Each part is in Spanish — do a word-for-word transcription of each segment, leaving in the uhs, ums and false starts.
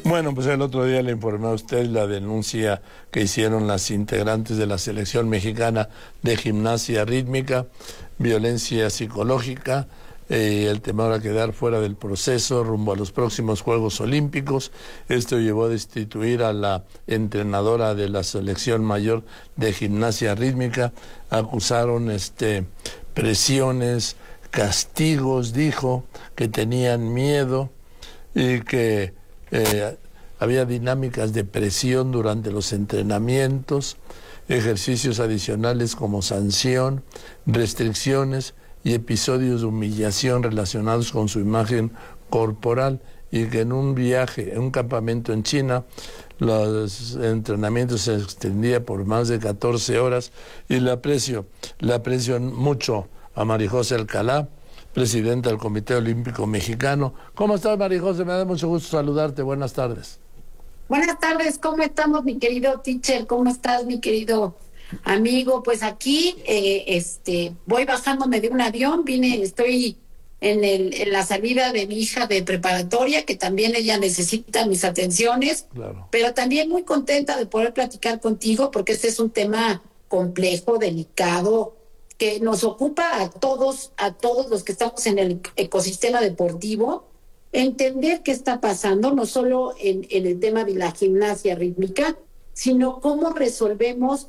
Bueno, pues el otro día le informé a usted la denuncia que hicieron las integrantes de la selección mexicana de gimnasia rítmica, violencia psicológica, eh, el temor a quedar fuera del proceso rumbo a los próximos Juegos Olímpicos. Esto llevó a destituir a la entrenadora de la selección mayor de gimnasia rítmica. Acusaron este, presiones, castigos, dijo, que tenían miedo y que eh, había dinámicas de presión durante los entrenamientos, ejercicios adicionales como sanción, restricciones y episodios de humillación relacionados con su imagen corporal, y que en un viaje, en un campamento en China, los entrenamientos se extendían por más de catorce horas, y le aprecio, le aprecio mucho a María José Alcalá, presidenta del Comité Olímpico Mexicano. ¿Cómo estás, María José? Me da mucho gusto saludarte. Buenas tardes. Buenas tardes, ¿cómo estamos, mi querido teacher? ¿Cómo estás, mi querido amigo? Pues aquí, eh, este, voy bajándome de un avión, vine, estoy en, el, en la salida de mi hija de preparatoria, que también ella necesita mis atenciones, Claro. Pero también muy contenta de poder platicar contigo, porque este es un tema complejo, delicado, que nos ocupa a todos, a todos los que estamos en el ecosistema deportivo. Entender qué está pasando, no solo en, en el tema de la gimnasia rítmica, sino cómo resolvemos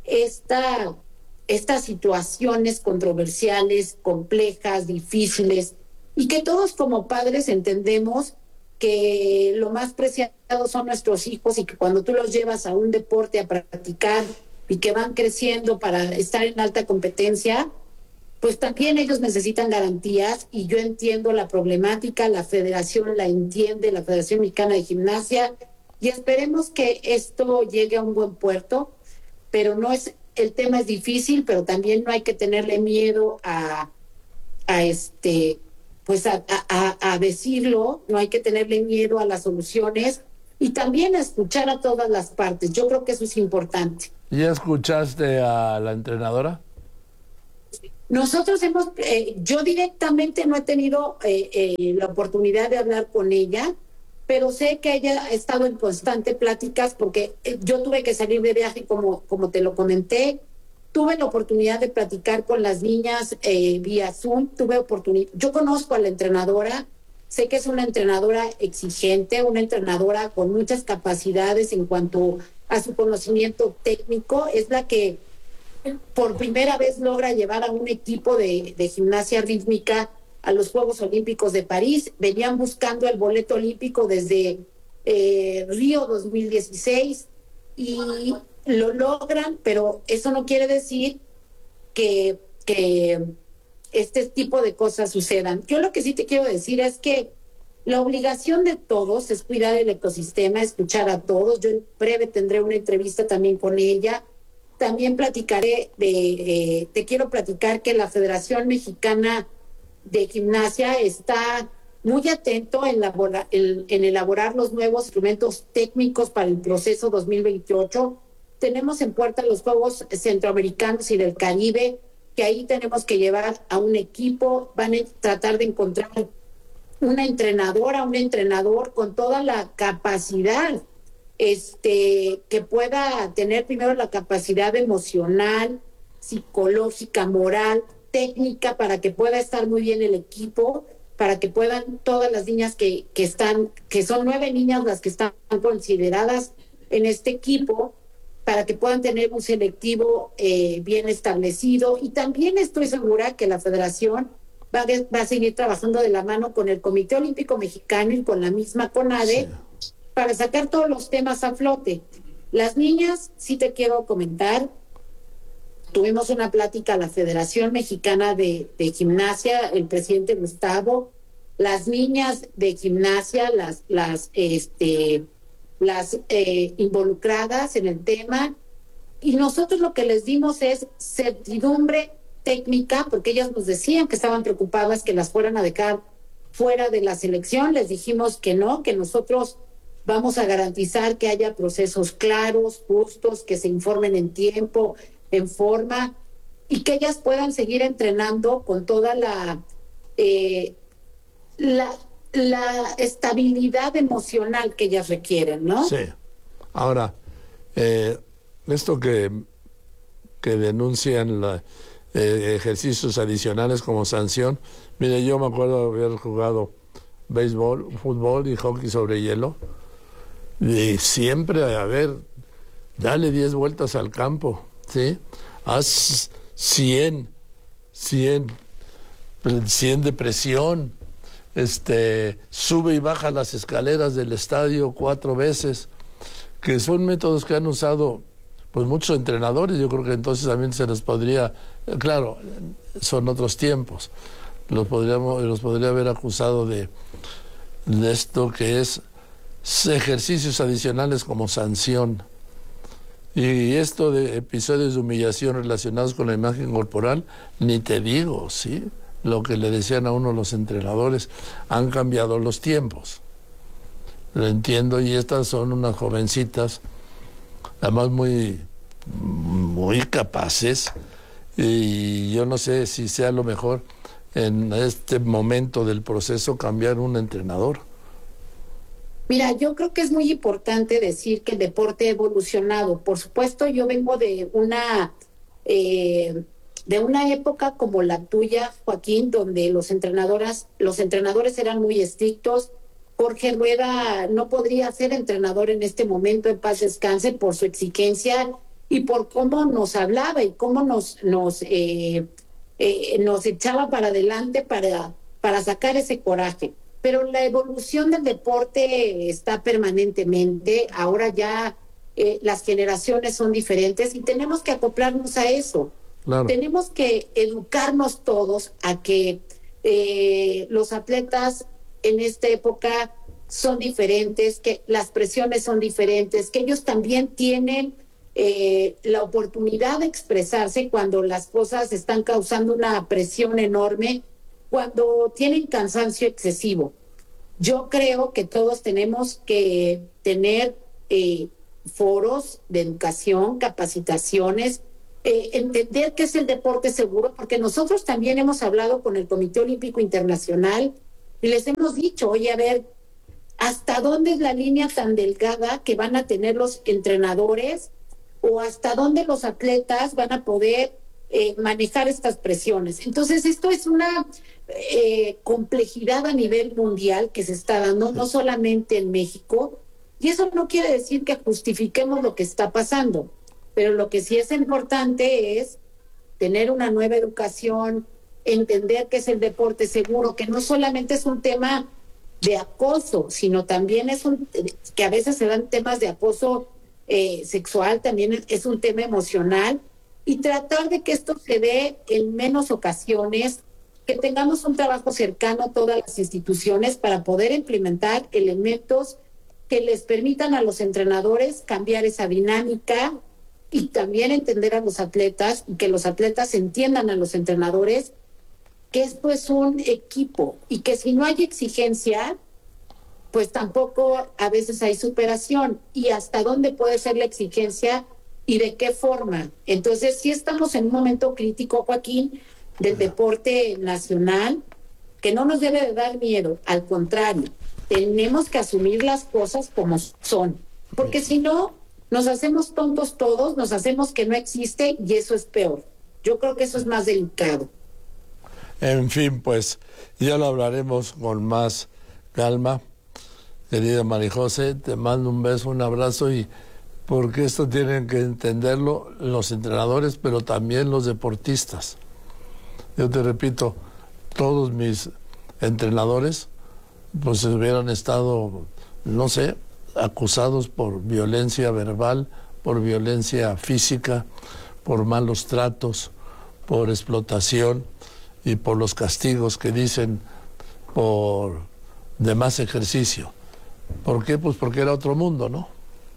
esta, estas situaciones controversiales, complejas, difíciles, y que todos como padres entendemos que lo más preciado son nuestros hijos, y que cuando tú los llevas a un deporte a practicar y que van creciendo para estar en alta competencia, pues también ellos necesitan garantías, y yo entiendo la problemática, la federación la entiende, la Federación Mexicana de Gimnasia, y esperemos que esto llegue a un buen puerto. Pero no es, el tema es difícil, pero también no hay que tenerle miedo a, a este, pues a, a, a decirlo, no hay que tenerle miedo a las soluciones, y también a escuchar a todas las partes. Yo creo que eso es importante. ¿Ya escuchaste a la entrenadora? Nosotros hemos, eh, yo directamente no he tenido eh, eh, la oportunidad de hablar con ella, pero sé que ella ha estado en constante pláticas, porque eh, yo tuve que salir de viaje, como, como te lo comenté. Tuve la oportunidad de platicar con las niñas eh, vía Zoom, tuve oportunidad. Yo conozco a la entrenadora, sé que es una entrenadora exigente, una entrenadora con muchas capacidades en cuanto a su conocimiento técnico. Es la que por primera vez logra llevar a un equipo de, de gimnasia rítmica a los Juegos Olímpicos de París. Venían buscando el boleto olímpico desde eh, Río dos mil dieciséis y lo logran, pero eso no quiere decir que, que este tipo de cosas sucedan. Yo lo que sí te quiero decir es que la obligación de todos es cuidar el ecosistema, escuchar a todos. Yo en breve tendré una entrevista también con ella. También platicaré de, eh, te quiero platicar que la Federación Mexicana de Gimnasia está muy atento en, labora, en, en elaborar los nuevos instrumentos técnicos para el proceso dos mil veintiocho. Tenemos en puerta los Juegos Centroamericanos y del Caribe, que ahí tenemos que llevar a un equipo. Van a tratar de encontrar una entrenadora, un entrenador con toda la capacidad, este, que pueda tener primero la capacidad emocional, psicológica, moral, técnica, para que pueda estar muy bien el equipo, para que puedan todas las niñas que, que están, que son nueve niñas las que están consideradas en este equipo, para que puedan tener un selectivo eh, bien establecido. Y también estoy segura que la federación va a, va a seguir trabajando de la mano con el Comité Olímpico Mexicano y con la misma CONADE, sí, para sacar todos los temas a flote. Las niñas, sí te quiero comentar, tuvimos una plática a la Federación Mexicana de, de Gimnasia, el presidente Gustavo, las niñas de gimnasia, las, las, este, las eh, involucradas en el tema, y nosotros lo que les dimos es certidumbre técnica, porque ellas nos decían que estaban preocupadas que las fueran a dejar fuera de la selección. Les dijimos que no, que nosotros vamos a garantizar que haya procesos claros, justos, que se informen en tiempo, en forma, y que ellas puedan seguir entrenando con toda la, eh, la la estabilidad emocional que ellas requieren, ¿no? Sí. Ahora, eh, esto que, que denuncian la, eh, ejercicios adicionales como sanción, mire, yo me acuerdo de haber jugado béisbol, fútbol y hockey sobre hielo, y siempre, a ver, dale diez vueltas al campo, ¿sí? Haz cien, cien, cien de presión, este, sube y baja las escaleras del estadio cuatro veces, que son métodos que han usado pues muchos entrenadores. Yo creo que entonces también se les podría, claro, son otros tiempos, los podríamos, los podría haber acusado de, de esto que es ejercicios adicionales como sanción. Y esto de episodios de humillación relacionados con la imagen corporal, ni te digo, ¿sí? Lo que le decían a uno los entrenadores, han cambiado los tiempos. Lo entiendo, y estas son unas jovencitas, además muy, muy capaces, y yo no sé si sea lo mejor en este momento del proceso cambiar un entrenador. Mira, yo creo que es muy importante decir que el deporte ha evolucionado. Por supuesto, yo vengo de una eh, de una época como la tuya, Joaquín, donde los entrenadores, los entrenadores eran muy estrictos. Jorge Rueda no podría ser entrenador en este momento, en paz descanse, por su exigencia y por cómo nos hablaba y cómo nos nos eh, eh, nos echaba para adelante para para sacar ese coraje. Pero la evolución del deporte está permanentemente. Ahora ya eh, las generaciones son diferentes y tenemos que acoplarnos a eso. Claro. Tenemos que educarnos todos a que eh, los atletas en esta época son diferentes, que las presiones son diferentes, que ellos también tienen eh, la oportunidad de expresarse cuando las cosas están causando una presión enorme, cuando tienen cansancio excesivo. Yo creo que todos tenemos que tener eh, foros de educación, capacitaciones, eh, entender qué es el deporte seguro, porque nosotros también hemos hablado con el Comité Olímpico Internacional y les hemos dicho, oye, a ver, ¿hasta dónde es la línea tan delgada que van a tener los entrenadores o hasta dónde los atletas van a poder eh, manejar estas presiones? Entonces, esto es una eh, complejidad a nivel mundial que se está dando, no solamente en México, y eso no quiere decir que justifiquemos lo que está pasando, pero lo que sí es importante es tener una nueva educación, entender que es el deporte seguro, que no solamente es un tema de acoso, sino también es un, que a veces se dan temas de acoso eh, sexual, también es un tema emocional, y tratar de que esto se dé en menos ocasiones, que tengamos un trabajo cercano a todas las instituciones para poder implementar elementos que les permitan a los entrenadores cambiar esa dinámica y también entender a los atletas y que los atletas entiendan a los entrenadores que esto es un equipo y que si no hay exigencia, pues tampoco a veces hay superación. Y hasta dónde puede ser la exigencia y de qué forma. Entonces, sí estamos en un momento crítico, Joaquín, del deporte nacional, que no nos debe de dar miedo, al contrario, tenemos que asumir las cosas como son, porque si no, nos hacemos tontos todos, nos hacemos que no existe y eso es peor. Yo creo que eso es más delicado. En fin, pues ya lo hablaremos con más calma. Querida María José, te mando un beso, un abrazo, y porque esto tienen que entenderlo los entrenadores, pero también los deportistas. Yo te repito, todos mis entrenadores pues hubieran estado, no sé, acusados por violencia verbal, por violencia física, por malos tratos, por explotación y por los castigos que dicen por demás ejercicio. ¿Por qué? Pues porque era otro mundo, ¿no?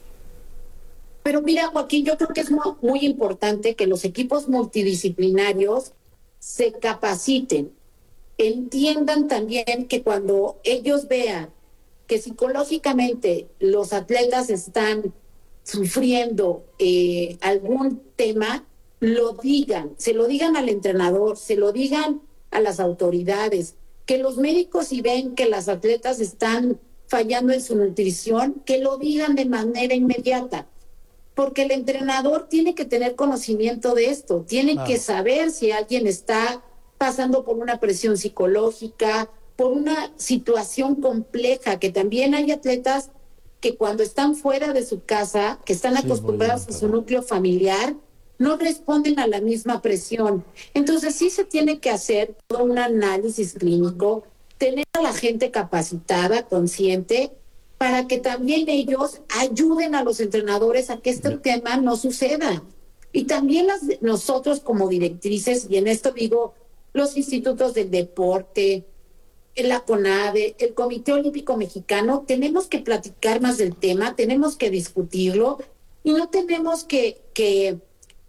Pero mira, Joaquín, yo creo que es muy, muy importante que los equipos multidisciplinarios se capaciten, entiendan también que cuando ellos vean que psicológicamente los atletas están sufriendo eh, algún tema, lo digan, se lo digan al entrenador, se lo digan a las autoridades, que los médicos, si ven que las atletas están fallando en su nutrición, que lo digan de manera inmediata, porque el entrenador tiene que tener conocimiento de esto, tiene ah. que saber si alguien está pasando por una presión psicológica, por una situación compleja, que también hay atletas que cuando están fuera de su casa, que están sí, acostumbrados bien, a su núcleo familiar, no responden a la misma presión. Entonces sí se tiene que hacer todo un análisis clínico, tener a la gente capacitada, consciente, para que también ellos ayuden a los entrenadores a que este bien. tema no suceda. Y también las, nosotros como directrices, y en esto digo, los institutos del deporte, la CONADE, el Comité Olímpico Mexicano, tenemos que platicar más del tema, tenemos que discutirlo y no tenemos que, que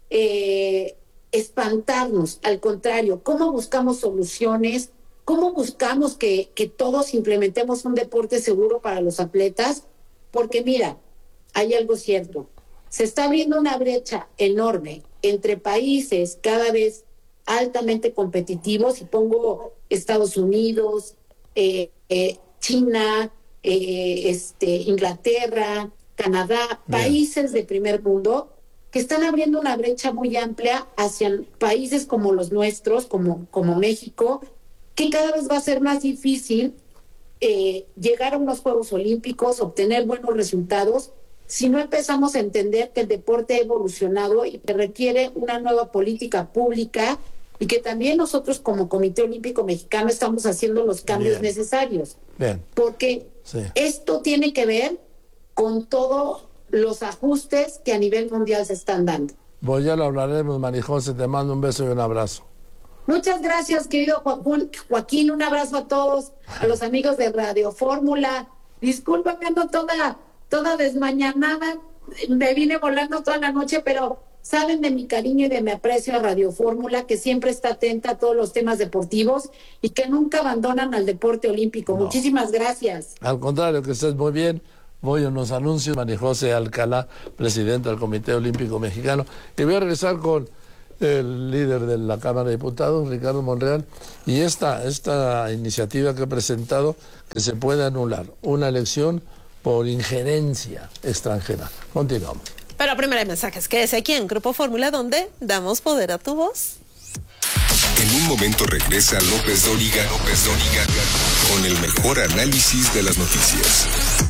eh, espantarnos. Al contrario, ¿cómo buscamos soluciones? ¿Cómo buscamos que, que todos implementemos un deporte seguro para los atletas? Porque mira, hay algo cierto. Se está abriendo una brecha enorme entre países cada vez altamente competitivos, y pongo Estados Unidos, eh, eh, China, eh, este, Inglaterra, Canadá, Bien. países de primer mundo que están abriendo una brecha muy amplia hacia países como los nuestros, como, como México, que cada vez va a ser más difícil eh, llegar a unos Juegos Olímpicos, obtener buenos resultados, si no empezamos a entender que el deporte ha evolucionado y que requiere una nueva política pública, y que también nosotros como Comité Olímpico Mexicano estamos haciendo los cambios Bien. necesarios. Bien. Porque sí. esto tiene que ver con todos los ajustes que a nivel mundial se están dando. Pues ya lo hablaremos, María José, te mando un beso y un abrazo. Muchas gracias, querido Joaquín, un abrazo a todos, a los amigos de Radio Fórmula. Discúlpame, ando toda, toda desmañanada, me vine volando toda la noche, pero saben de mi cariño y de mi aprecio a Radio Fórmula, que siempre está atenta a todos los temas deportivos y que nunca abandonan al deporte olímpico. No. Muchísimas gracias. Al contrario, que estés muy bien. Voy a unos anuncios. María José Alcalá, presidenta del Comité Olímpico Mexicano. Y voy a regresar con el líder de la Cámara de Diputados, Ricardo Monreal, y esta, esta iniciativa que he presentado, que se puede anular una elección por injerencia extranjera. Continuamos. Pero primero hay mensajes. Quédese aquí en Grupo Fórmula, donde damos poder a tu voz. En un momento regresa López Dóriga, López Dóriga, con el mejor análisis de las noticias.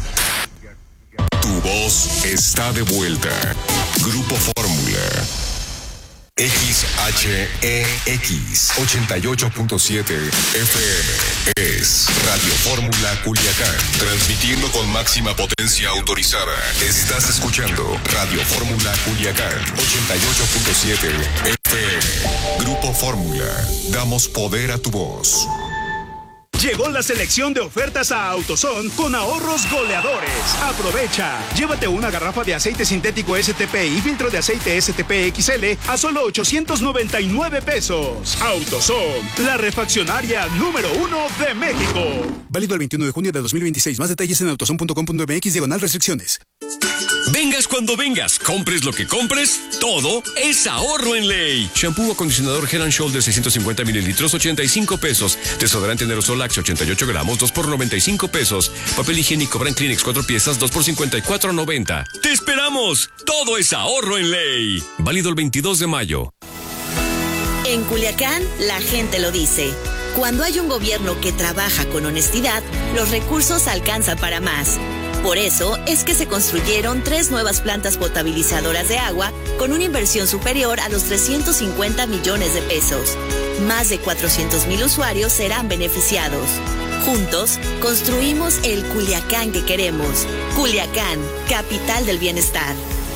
Tu voz está de vuelta. Grupo Fórmula. X H E X ochenta y ocho punto siete F M es Radio Fórmula Culiacán, transmitiendo con máxima potencia autorizada. Estás escuchando Radio Fórmula Culiacán ochenta y ocho punto siete F M. Grupo Fórmula, damos poder a tu voz. Llegó la selección de ofertas a AutoZone con ahorros goleadores. Aprovecha. Llévate una garrafa de aceite sintético S T P y filtro de aceite S T P X L a solo ochocientos noventa y nueve pesos. AutoZone, la refaccionaria número uno de México. Válido el veintiuno de junio de dos mil veintiséis. Más detalles en autozone punto com punto m x diagonal restricciones. Vengas cuando vengas, compres lo que compres, todo es ahorro en ley. Shampoo acondicionador Head and Shoulders seiscientos cincuenta mililitros, ochenta y cinco pesos. Desodorante en aerosol Axe ochenta y ocho gramos, dos por noventa y cinco pesos. Papel higiénico Brand Kleenex cuatro piezas, dos por cincuenta y cuatro noventa. ¡Te esperamos! Todo es ahorro en ley. Válido el veintidós de mayo. En Culiacán, la gente lo dice. Cuando hay un gobierno que trabaja con honestidad, los recursos alcanzan para más. Por eso es que se construyeron tres nuevas plantas potabilizadoras de agua con una inversión superior a los trescientos cincuenta millones de pesos. Más de cuatrocientos mil usuarios serán beneficiados. Juntos, construimos el Culiacán que queremos. Culiacán, capital del bienestar.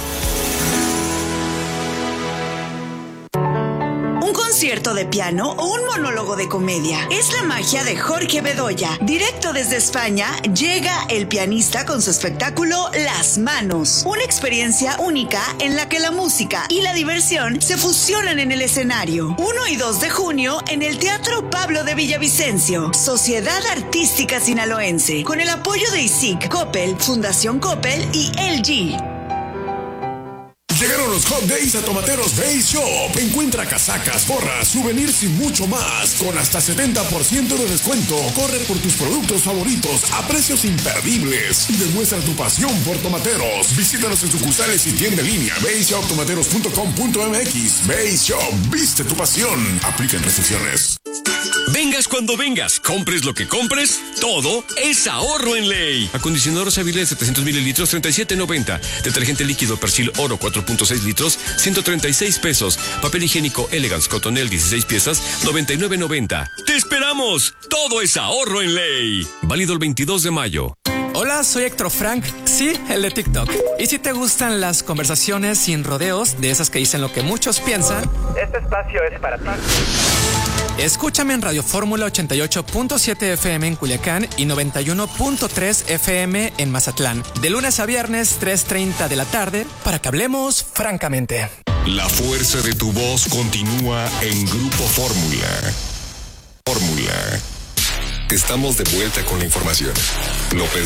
concierto de piano o un monólogo de comedia. Es la magia de Jorge Bedoya. Directo desde España, llega el pianista con su espectáculo Las Manos. Una experiencia única en la que la música y la diversión se fusionan en el escenario. uno y dos de junio en el Teatro Pablo de Villavicencio. Sociedad Artística Sinaloense. Con el apoyo de I S I C, Coppel, Fundación Coppel y L G. Llegaron los Hot Days a Tomateros Base Shop. Encuentra casacas, gorras, souvenirs y mucho más con hasta setenta por ciento de descuento. Corre por tus productos favoritos a precios imperdibles y demuestra tu pasión por tomateros. Visítanos en sucursales y tienda en línea base shop tomateros punto com punto m x. Base Shop, viste tu pasión. Aplican restricciones. Vengas cuando vengas, compres lo que compres, todo es ahorro en ley. Acondicionador Savile setecientos mililitros, treinta y siete noventa. Detergente líquido Persil Oro cuatro punto seis litros, ciento treinta y seis pesos. Papel higiénico Elegance Cotonel dieciséis piezas, noventa y nueve noventa. ¡Te esperamos! Todo es ahorro en ley. Válido el veintidós de mayo. Hola, soy Héctor Frank, sí, el de TikTok. Y si te gustan las conversaciones sin rodeos, de esas que dicen lo que muchos piensan, este espacio es para ti. Escúchame en Radio Fórmula ochenta y ocho punto siete F M en Culiacán y noventa y uno punto tres F M en Mazatlán. De lunes a viernes, tres treinta de la tarde, para que hablemos francamente. La fuerza de tu voz continúa en Grupo Fórmula. Fórmula. Estamos de vuelta con la información. López